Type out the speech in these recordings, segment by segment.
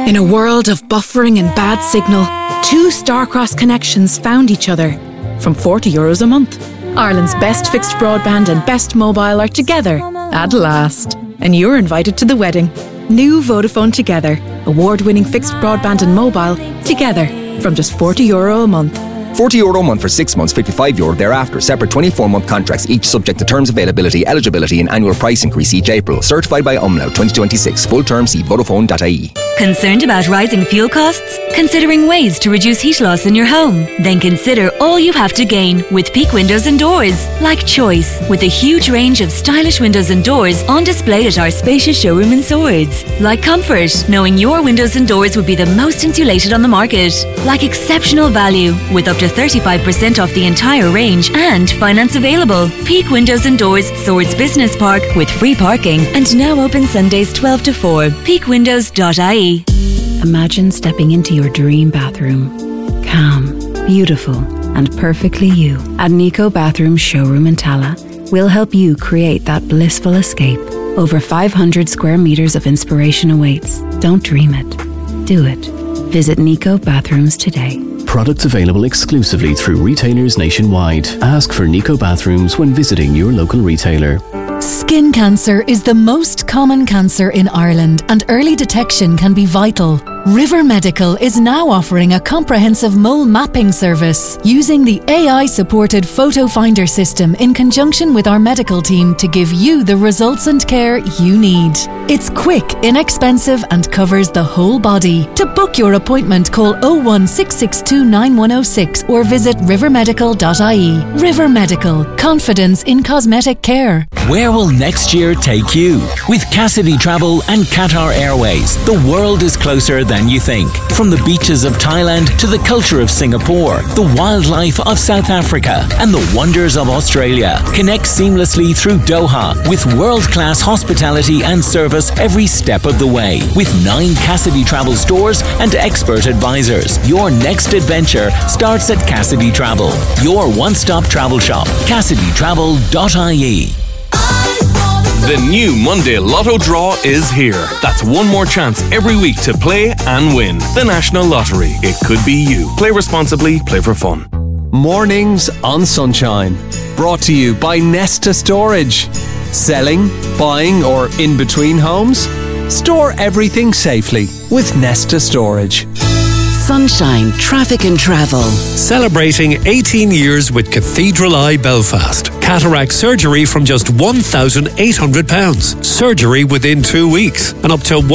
In a world of buffering and bad signal, two Starcross connections found each other from €40 a month. Ireland's best fixed broadband and best mobile are together at last. And you're invited to the wedding. New Vodafone Together. Award-winning fixed broadband and mobile together from just €40 a month. €40 a month for 6 months, €55 thereafter. Separate 24-month contracts, each subject to terms, availability, eligibility and annual price increase each April. Certified by Umlaut 2026. Full terms see Vodafone.ie. Concerned about rising fuel costs? Considering ways to reduce heat loss in your home? Then consider all you have to gain with Peak Windows and Doors. Like choice, with a huge range of stylish windows and doors on display at our spacious showroom in Swords. Like comfort, knowing your windows and doors would be the most insulated on the market. Like exceptional value, with up to 35% off the entire range and finance available. Peak Windows and Doors, Swords Business Park with free parking and now open Sundays 12 to 4. peakwindows.ie. Imagine stepping into your dream bathroom. Calm, beautiful and perfectly you. At Nico Bathroom Showroom in Tala, we'll help you create that blissful escape. Over 500 square meters of inspiration awaits. Don't dream it. Do it. Visit Nico Bathrooms today. Products available exclusively through retailers nationwide. Ask for Nico Bathrooms when visiting your local retailer. Skin cancer is the most common cancer in Ireland and early detection can be vital. River Medical is now offering a comprehensive mole mapping service using the AI-supported photo finder system in conjunction with our medical team to give you the results and care you need. It's quick, inexpensive and covers the whole body. To book your appointment, call 01662 9106 or visit rivermedical.ie. River Medical, confidence in cosmetic care. Where will next year take you? With Cassidy Travel and Qatar Airways, the world is closer than you think. From the beaches of Thailand to the culture of Singapore, the wildlife of South Africa and the wonders of Australia. Connect seamlessly through Doha with world-class hospitality and service every step of the way. With 9 Cassidy Travel stores and expert advisors. Your next adventure starts at Cassidy Travel, your one-stop travel shop. CassidyTravel.ie. The new Monday Lotto draw is here. That's one more chance every week to play and win. The National Lottery. It could be you. Play responsibly, play for fun. Mornings on Sunshine. Brought to you by Nesta Storage. Selling, buying or in between homes? Store everything safely with Nesta Storage. Sunshine Traffic and Travel. Celebrating 18 years with Cathedral Eye Belfast. Cataract surgery from just £1,800. Surgery within 2 weeks. And up to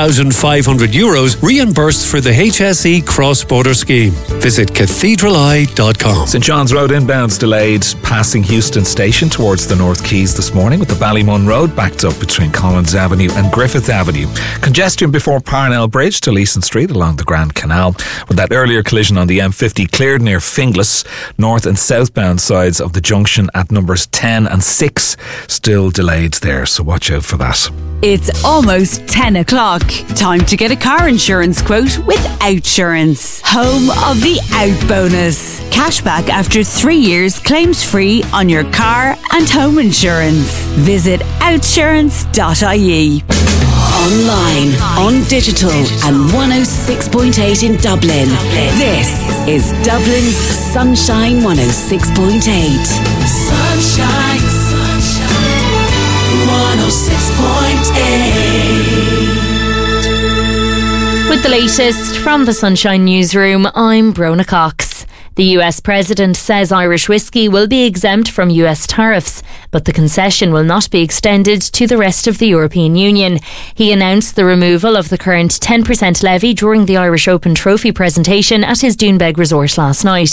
€1,500 reimbursed for the HSE cross-border scheme. Visit cathedraleye.com. St John's Road inbounds delayed passing Houston Station towards the North Quays this morning, with the Ballymun Road backed up between Collins Avenue and Griffith Avenue. Congestion before Parnell Bridge to Leeson Street along the Grand Canal, with that earlier collision on the M50 cleared near Finglas. North and southbound sides of the junction at numbers 10 and 6 still delayed there, so watch out for that. It's almost 10 o'clock. Time to get a car insurance quote with Outsurance. Home of the Out Bonus. Cashback after 3 years, claims free on your car and home insurance. Visit outsurance.ie. Online, on digital and 106.8 in Dublin. This is Dublin's Sunshine 106.8. Sunshine, sunshine, 106.8. With the latest from the Sunshine Newsroom, I'm Brona Cox. The US President says Irish whiskey will be exempt from US tariffs, but the concession will not be extended to the rest of the European Union. He announced the removal of the current 10% levy during the Irish Open Trophy presentation at his Doonbeg resort last night.